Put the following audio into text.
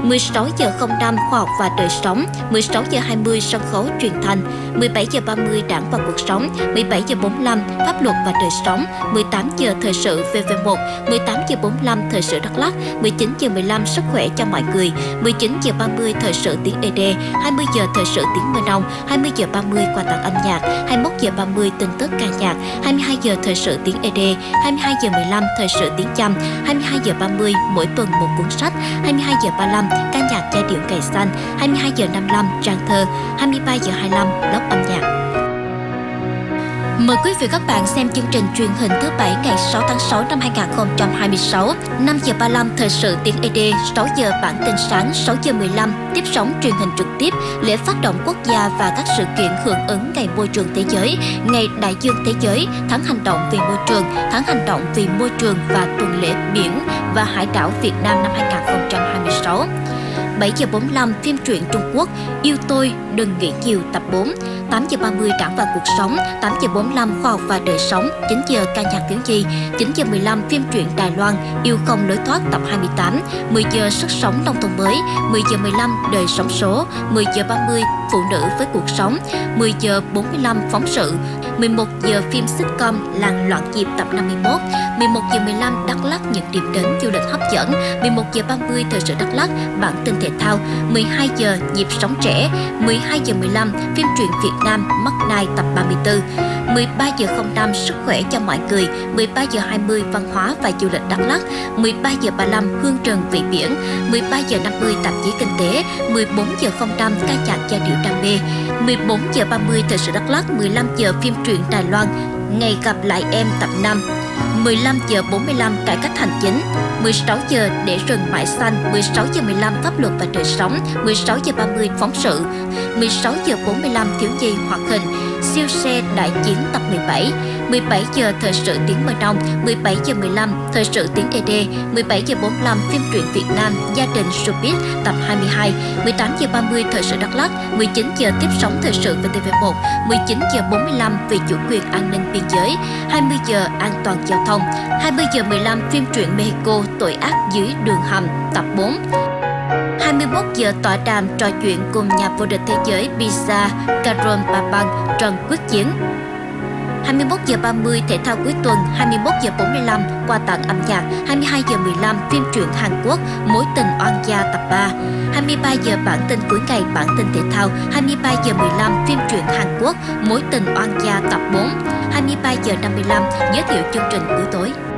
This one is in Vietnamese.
16 giờ 05 khoa học và đời sống, 16 giờ 20 sân khấu truyền thanh, 17 giờ 30 đảng và cuộc sống, 17 giờ 45 pháp luật và đời sống, 18 giờ thời sự VV1, 18 giờ 45 thời sự Đắk Lắk, 19 giờ 15 sức khỏe cho mọi người, 19 giờ 30 thời sự tiếng ED, 20 giờ thời sự tiếng Mơ Nông, 20 giờ 30 quà tặng âm nhạc, 21 giờ 30 tin tức ca nhạc, 22 giờ thời sự tiếng ED, 22 giờ 15 thời sự tiếng Chăm, 22 giờ 30 mỗi tuần một cuốn sách, 22 giờ 35 ca nhạc giai điệu cày xanh, 22 giờ 55 trang thơ, 23 giờ 25 lớp âm nhạc. Mời quý vị và các bạn xem chương trình truyền hình thứ Bảy ngày 6 tháng 6 năm 2026, 5 giờ 35 thời sự tiếng ED, 6 giờ bản tin sáng, 6 giờ 15 tiếp sóng truyền hình trực tiếp lễ phát động quốc gia và các sự kiện hưởng ứng Ngày Môi trường Thế giới, Ngày Đại dương Thế giới, tháng hành động vì môi trường, tháng hành động vì môi trường và tuần lễ biển và hải đảo Việt Nam năm 2026. 7 giờ 45 phim truyện Trung Quốc Yêu tôi đừng nghĩ nhiều tập 4, 8 giờ 30 đảng và cuộc sống, 8 giờ 45 khoa học và đời sống, 9 giờ ca nhạc thiếu nhi, 9 giờ 15 phim truyện Đài Loan Yêu không lối thoát tập 28, 10 giờ sức sống nông thôn mới, 10 giờ 15 đời sống số, 10 giờ 30 phụ nữ với cuộc sống, 10 giờ 45 phóng sự, 11 giờ phim sitcom Làng loạn nhịp tập 51, 11 giờ 15 Đắk Lắk những điểm đến du lịch hấp dẫn, 11 giờ 30 thời sự Đắk Lắk bản tin thể thao, 12 giờ nhịp sống trẻ, 12 giờ 15 phim truyện Việt Nam Mắt Nai tập 34, 13 giờ 05 sức khỏe cho mọi người, 13 giờ 20 văn hóa và du lịch Đắk Lắk, 13 giờ 35 hương trần vị biển, 13 giờ 50 tạp chí kinh tế, 14 giờ 05 ca nhạc giai điệu đam mê, 14 giờ 30 thời sự Đắk Lắk, 15 giờ phim truyện Đài Loan Ngày gặp lại em tập 5, 15 giờ 45 cải cách hành chính, 16 giờ để rừng mãi xanh, 16 giờ 15 pháp luật và đời sống, 16 giờ 30 phóng sự, 16 giờ 45 thiếu nhi hoạt hình, siêu xe đại chiến tập 17, 17 giờ thời sự tiếng Mơ Nông, 17 giờ 15 thời sự tiếng ED, 17 giờ 45 phim truyện Việt Nam Gia đình Showbiz tập 22, 18 giờ 30 thời sự Đắk Lắk, 19 giờ tiếp sóng thời sự VTV1, 19 giờ 45 vì chủ quyền an ninh biên giới, 20 giờ an toàn giao thông, 20 giờ 15 phim truyện Mexico tội ác dưới đường hầm tập 4. 21 giờ tọa đàm trò chuyện cùng nhà vô địch thế giới Pizza Caron Babang Trần Quyết Chiến. 21 giờ 30 thể thao cuối tuần, 21 giờ 45 quà tặng âm nhạc, 22 giờ 15 phim truyện Hàn Quốc Mối tình oan gia tập 3, 23 giờ bản tin cuối ngày bản tin thể thao, 23 giờ 15 phim truyện Hàn Quốc Mối tình oan gia tập 4, 23 giờ 55 giới thiệu chương trình buổi tối.